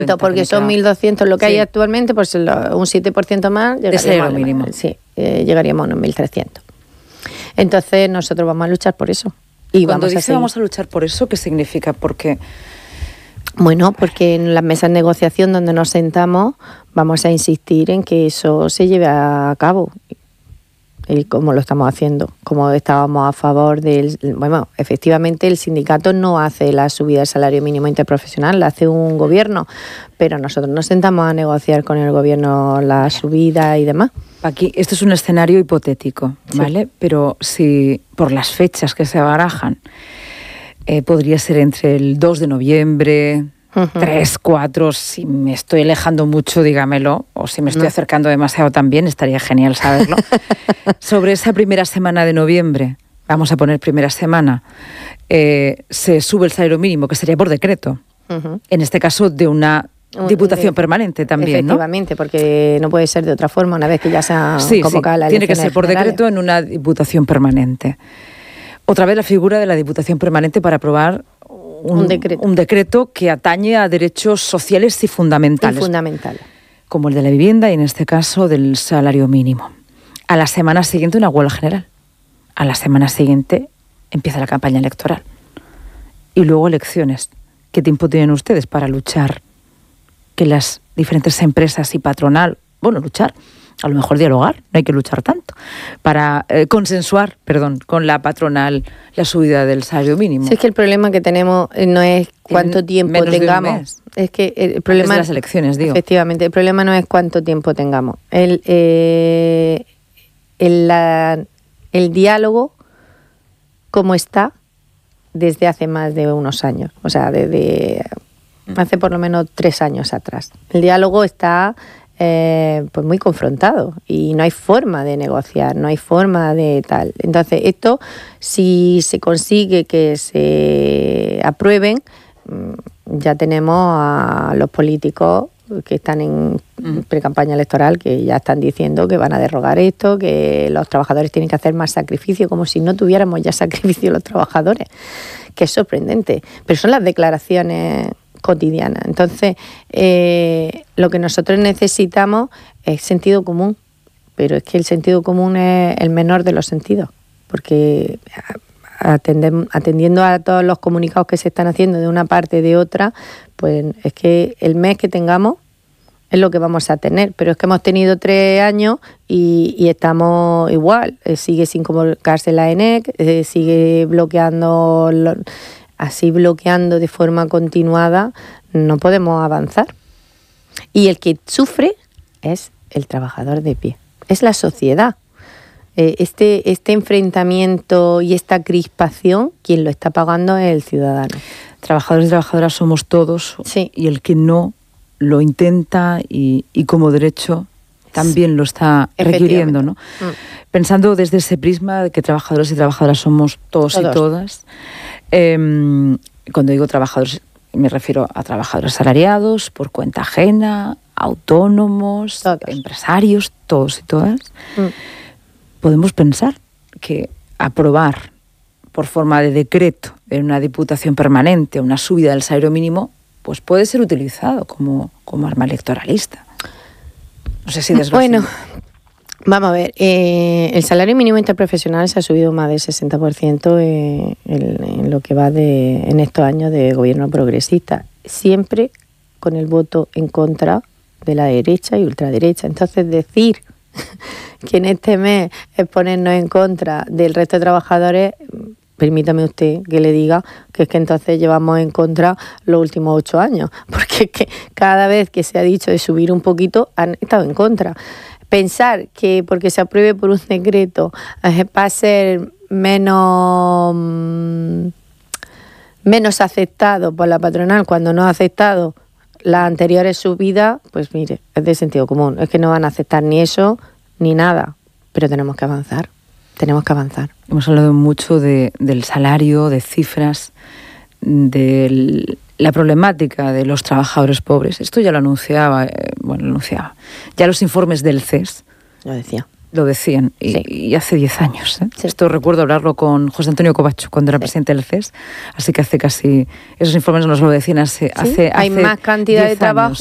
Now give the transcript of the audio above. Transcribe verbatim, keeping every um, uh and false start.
Porque son mil doscientos lo que sí. hay actualmente, pues un siete por ciento más llegaríamos, de mínimo. Sí, eh, llegaríamos a unos mil trescientos. Entonces nosotros vamos a luchar por eso. Y Cuando vamos dice a vamos a luchar por eso, ¿qué significa? Porque Bueno, porque en las mesas de negociación donde nos sentamos vamos a insistir en que eso se lleve a cabo. Y como lo estamos haciendo, como estábamos a favor del... Bueno, efectivamente el sindicato no hace la subida del salario mínimo interprofesional, la hace un gobierno, pero nosotros nos sentamos a negociar con el gobierno la subida y demás. Aquí, esto es un escenario hipotético, ¿vale? Sí. Pero si por las fechas que se barajan, eh, podría ser entre el dos de noviembre... Uh-huh. Tres, cuatro, si me estoy alejando mucho, dígamelo, o si me estoy no. acercando demasiado también, estaría genial saberlo. Sobre esa primera semana de noviembre, vamos a poner primera semana, eh, se sube el salario mínimo, que sería por decreto, uh-huh. en este caso de una diputación de, permanente también, efectivamente, ¿no? Porque no puede ser de otra forma una vez que ya se ha sí, convocado sí, la tiene que ser por generales. decreto en una diputación permanente. Otra vez la figura de la diputación permanente para aprobar Un, un, decreto. un decreto que atañe a derechos sociales y fundamentales. Y fundamental. Como el de la vivienda y en este caso del salario mínimo. A la semana siguiente una huelga general. A la semana siguiente empieza la campaña electoral. Y luego elecciones. ¿Qué tiempo tienen ustedes para luchar? Que las diferentes empresas y patronal, bueno, luchar, a lo mejor dialogar, no hay que luchar tanto, para eh, consensuar, perdón, con la patronal la subida del salario mínimo. Sí, es que el problema que tenemos no es cuánto tiempo Menos tengamos. De un mes. Es que el problema... Desde las elecciones, digo. Efectivamente, el problema no es cuánto tiempo tengamos. El, eh, el, la, el diálogo, como está, desde hace más de unos años. O sea, desde hace por lo menos tres años atrás. El diálogo está... Eh, pues muy confrontado y no hay forma de negociar, no hay forma de tal. Entonces, esto, si se consigue que se aprueben, ya tenemos a los políticos que están en pre-campaña electoral, que ya están diciendo que van a derrogar esto, que los trabajadores tienen que hacer más sacrificio, como si no tuviéramos ya sacrificio los trabajadores, que es sorprendente. Pero son las declaraciones cotidiana. Entonces, eh, lo que nosotros necesitamos es sentido común, pero es que el sentido común es el menor de los sentidos, porque atendem, atendiendo a todos los comunicados que se están haciendo de una parte y de otra, pues es que el mes que tengamos es lo que vamos a tener, pero es que hemos tenido tres años y, y estamos igual, eh, sigue sin convocarse la E N E C, eh, sigue bloqueando... Los, Así bloqueando de forma continuada no podemos avanzar. Y el que sufre es el trabajador de pie, es la sociedad. Eh, este, este enfrentamiento y esta crispación, quien lo está pagando es el ciudadano. Trabajadores y trabajadoras somos todos, sí. Y el que no lo intenta y, y como derecho también lo está requiriendo, ¿no? Mm. Pensando desde ese prisma de que trabajadores y trabajadoras somos todos, todos. y todas. Eh, cuando digo trabajadores, me refiero a trabajadores salariados, por cuenta ajena, autónomos, todos. Empresarios, todos y todas. Mm. Podemos pensar que aprobar por forma de decreto en una diputación permanente una subida del salario mínimo, pues puede ser utilizado como, como arma electoralista. No sé si desgraciado. Bueno, vamos a ver, eh, el salario mínimo interprofesional se ha subido más del sesenta por ciento en, en, en lo que va de en estos años de gobierno progresista, siempre con el voto en contra de la derecha y ultraderecha. Entonces, decir que en este mes es ponernos en contra del resto de trabajadores, permítame usted que le diga que es que entonces llevamos en contra los últimos ocho años, porque es que cada vez que se ha dicho de subir un poquito han estado en contra. Pensar que porque se apruebe por un decreto eh, va a ser menos, menos aceptado por la patronal cuando no ha aceptado las anteriores subidas, pues mire, es de sentido común. Es que no van a aceptar ni eso ni nada, pero tenemos que avanzar. Tenemos que avanzar. Hemos hablado mucho de, del salario, de cifras, de la problemática de los trabajadores pobres. Esto ya lo anunciaba, eh, bueno, lo anunciaba. Ya los informes del C E S lo decía. Lo decían, y, sí. y hace diez años. ¿eh? Sí. Esto recuerdo hablarlo con José Antonio Covacho cuando era sí. presidente del C E S, así que hace casi, esos informes nos lo decían hace, sí. hace Hay hace más cantidad de trabajo.